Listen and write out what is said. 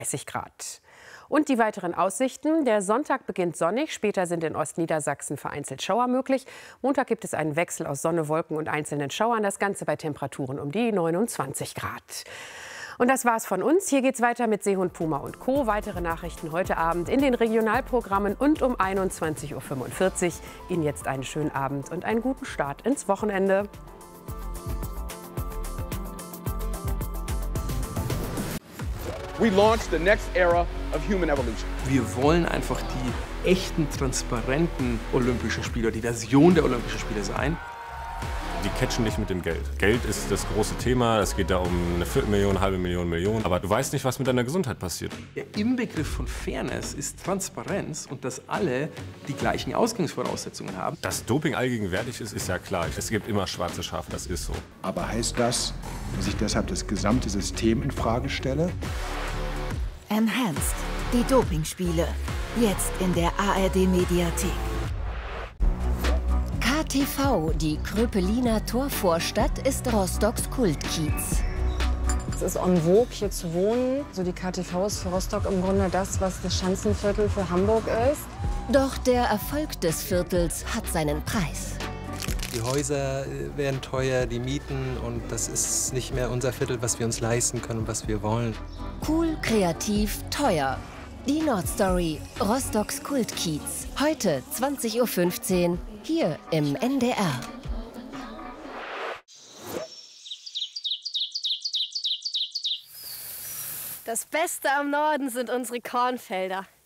30 Grad. Und die weiteren Aussichten. Der Sonntag beginnt sonnig, später sind in Ostniedersachsen vereinzelt Schauer möglich. Montag gibt es einen Wechsel aus Sonne, Wolken und einzelnen Schauern. Das Ganze bei Temperaturen um die 29 Grad. Und das war's von uns. Hier geht's weiter mit Seehund, Puma und Co. Weitere Nachrichten heute Abend in den Regionalprogrammen und um 21:45 Uhr. Ihnen jetzt einen schönen Abend und einen guten Start ins Wochenende. We launched the next era of human evolution. Wir wollen einfach die echten, transparenten Olympischen Spiele, die Version der Olympischen Spiele sein. Die catchen nicht mit dem Geld. Geld ist das große Thema. Es geht da um eine Viertelmillion, halbe Million, Million. Aber du weißt nicht, was mit deiner Gesundheit passiert. Der Inbegriff von Fairness ist Transparenz und dass alle die gleichen Ausgangsvoraussetzungen haben. Dass Doping allgegenwärtig ist, ist ja klar. Es gibt immer schwarze Schafe, das ist so. Aber heißt das, dass ich deshalb das gesamte System in Frage stelle? Enhanced, die Dopingspiele. Jetzt in der ARD-Mediathek. KTV, die Kröpeliner Torvorstadt, ist Rostocks Kultkiez. Es ist en vogue, hier zu wohnen. So die KTV ist für Rostock im Grunde das, was das Schanzenviertel für Hamburg ist. Doch der Erfolg des Viertels hat seinen Preis. Die Häuser werden teuer, die Mieten, und das ist nicht mehr unser Viertel, was wir uns leisten können und was wir wollen. Cool, kreativ, teuer. Die Nordstory, Rostocks Kultkiez. Heute 20:15 Uhr, hier im NDR. Das Beste am Norden sind unsere Kornfelder.